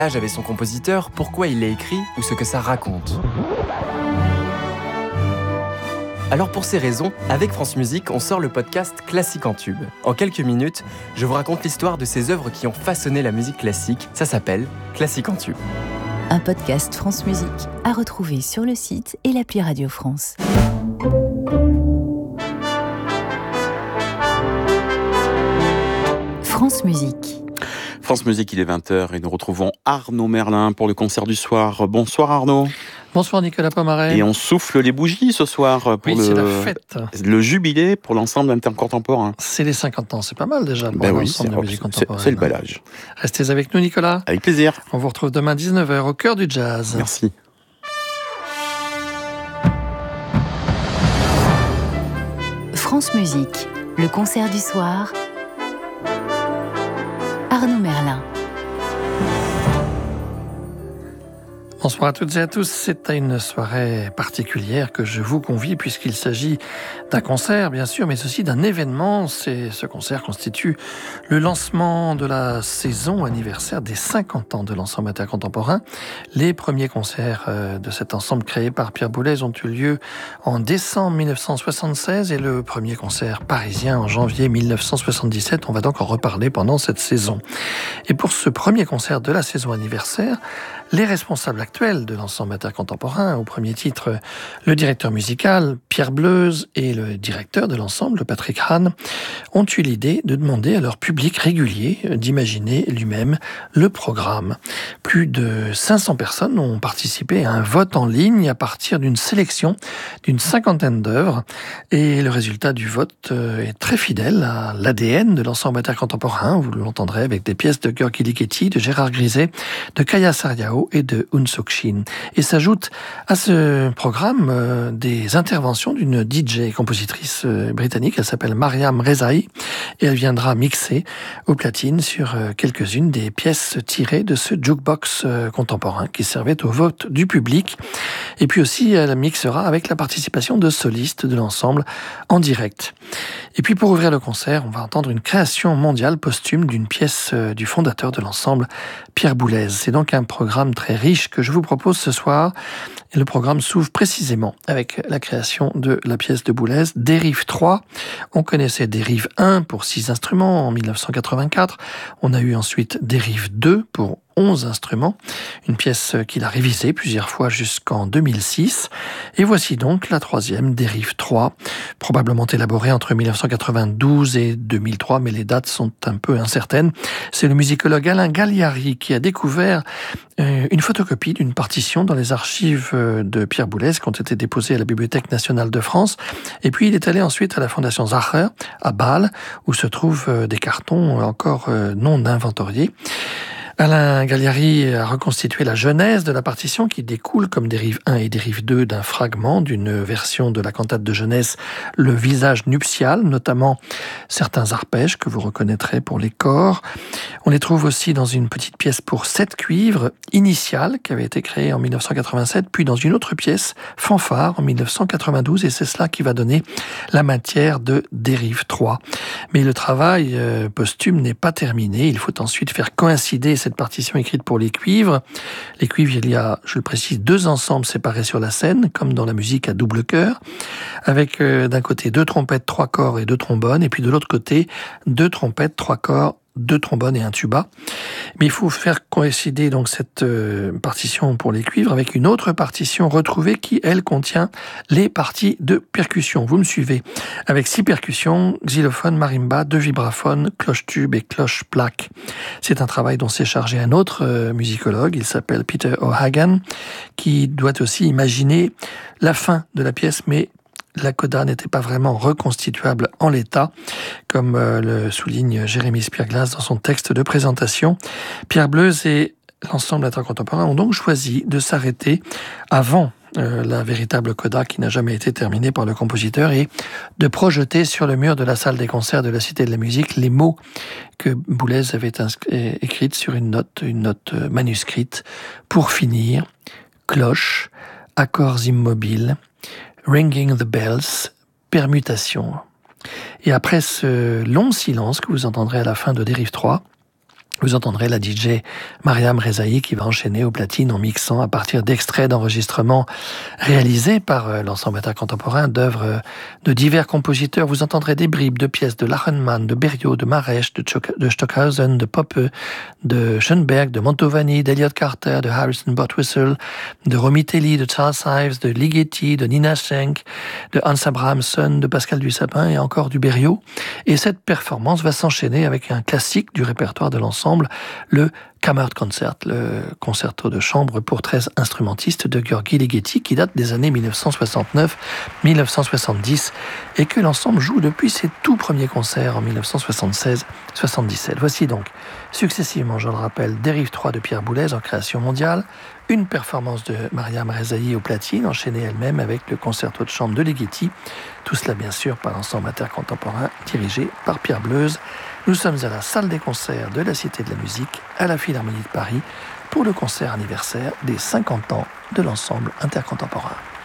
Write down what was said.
avec son compositeur, pourquoi il l'a écrit ou ce que ça raconte. Alors pour ces raisons, avec France Musique, on sort le podcast Classique en tube. En quelques minutes, je vous raconte l'histoire de ces œuvres qui ont façonné la musique classique. Ça s'appelle Classique en tube. Un podcast France Musique à retrouver sur le site et l'appli Radio France. France Musique. France Musique, il est 20h et nous retrouvons Arnaud Merlin pour le concert du soir. Bonsoir Arnaud. Bonsoir Nicolas Pomaret. Et on souffle les bougies ce soir pour c'est la fête. Le jubilé pour l'ensemble intercontemporain. C'est les 50 ans, c'est pas mal déjà pour l'ensemble de musique contemporaine. C'est le bel âge. Restez avec nous Nicolas. Avec plaisir. On vous retrouve demain 19h au cœur du jazz. Merci. France Musique, le concert du soir. Arnaud Merlin. Bonsoir à toutes et à tous, c'est à une soirée particulière que je vous convie puisqu'il s'agit d'un concert bien sûr, mais aussi d'un événement. Ce concert constitue le lancement de la saison anniversaire des 50 ans de l'ensemble intercontemporain. Les premiers concerts de cet ensemble créé par Pierre Boulez ont eu lieu en décembre 1976 et le premier concert parisien en janvier 1977. On va donc en reparler pendant cette saison. Et pour ce premier concert de la saison anniversaire, les responsables actuels de l'ensemble intercontemporain, au premier titre, le directeur musical, Pierre Bleuze, et le directeur de l'ensemble, Patrick Hahn, ont eu l'idée de demander à leur public régulier d'imaginer lui-même le programme. Plus de 500 personnes ont participé à un vote en ligne à partir d'une sélection d'une 50aine d'œuvres, et le résultat du vote est très fidèle à l'ADN de l'ensemble intercontemporain. Vous l'entendrez avec des pièces de György Ligeti, de Gérard Griset, de Kaya Sarrião et de Eun Sok-shin. Et s'ajoute à ce programme des interventions d'une DJ et compositrice britannique. Elle s'appelle Mariam Rezaei et elle viendra mixer aux platines sur quelques-unes des pièces tirées de ce jukebox contemporain qui servait au vote du public. Et puis aussi, elle mixera avec la participation de solistes de l'ensemble en direct. Et puis pour ouvrir le concert, on va entendre une création mondiale posthume d'une pièce du fondateur de l'ensemble, Pierre Boulez. C'est donc un programme très riche que je vous propose ce soir. Et le programme s'ouvre précisément avec la création de la pièce de Boulez, Dérive 3. On connaissait Dérive 1 pour 6 instruments en 1984. On a eu ensuite Dérive 2 pour 11 instruments, une pièce qu'il a révisée plusieurs fois jusqu'en 2006. Et voici donc la troisième, Dérive 3, probablement élaborée entre 1992 et 2003, mais les dates sont un peu incertaines. C'est le musicologue Alain Gagliari qui a découvert une photocopie d'une partition dans les archives de Pierre Boulez qui ont été déposées à la Bibliothèque nationale de France. Et puis il est allé ensuite à la Fondation Zacher, à Bâle, où se trouvent des cartons encore non inventoriés. Alain Gagliari a reconstitué la genèse de la partition qui découle comme Dérive 1 et Dérive 2 d'un fragment d'une version de la cantate de jeunesse Le visage nuptial, notamment certains arpèges que vous reconnaîtrez pour les corps. On les trouve aussi dans une petite pièce pour 7 cuivres initiale qui avait été créée en 1987, puis dans une autre pièce, Fanfare, en 1992, et c'est cela qui va donner la matière de Dérive 3. Mais le travail posthume n'est pas terminé, il faut ensuite faire coïncider cette partition écrite pour les cuivres. Les cuivres, il y a, je le précise, 2 ensembles séparés sur la scène, comme dans la musique à double chœur, avec d'un côté 2 trompettes, 3 corps et 2 trombones, et puis de l'autre côté 2 trompettes, 3 corps, 2 trombones et un tuba. Mais il faut faire coïncider donc cette partition pour les cuivres avec une autre partition retrouvée qui, elle, contient les parties de percussion. Vous me suivez. Avec 6 percussions, xylophone, marimba, 2 vibraphones, cloche-tube et cloche-plaque. C'est un travail dont s'est chargé un autre musicologue, il s'appelle Peter O'Hagan, qui doit aussi imaginer la fin de la pièce, mais la coda n'était pas vraiment reconstituable en l'état, comme le souligne Jérémy Spierglas dans son texte de présentation. Pierre Bleuze et l'ensemble intercontemporain ont donc choisi de s'arrêter avant la véritable coda qui n'a jamais été terminée par le compositeur et de projeter sur le mur de la salle des concerts de la Cité de la Musique les mots que Boulez avait écrits sur une note manuscrite. Pour finir, cloche, accords immobiles, Ringing the Bells, permutation. Et après ce long silence que vous entendrez à la fin de Dérive 3, Vous entendrez la DJ Mariam Rezaï qui va enchaîner aux platines en mixant à partir d'extraits d'enregistrements réalisés par l'ensemble intercontemporain d'œuvres de divers compositeurs. Vous entendrez des bribes de pièces de Lachenmann, de Berriot, de Maresch, de Stockhausen, de Poppe, de Schoenberg, de Mantovani, d'Elliot Carter, de Harrison Birtwistle, de Romy Telly, de Charles Ives, de Ligeti, de Nina Schenk, de Hans Abrahamson, de Pascal Dussapin et encore du Berriot. Et cette performance va s'enchaîner avec un classique du répertoire de l'ensemble, le Kammerkonzert, le concerto de chambre pour 13 instrumentistes de György Ligeti, qui date des années 1969-1970 et que l'ensemble joue depuis ses tout premiers concerts en 1976-77. Voici donc successivement, je le rappelle, des Rives 3 de Pierre Boulez en création mondiale, une performance de Mariam Rezaï aux platines, enchaînée elle-même avec le concerto de chambre de Ligeti, tout cela bien sûr par l'ensemble intercontemporain dirigé par Pierre Bleuze. Nous sommes à la salle des concerts de la Cité de la Musique, à la Philharmonie de Paris, pour le concert anniversaire des 50 ans de l'ensemble intercontemporain.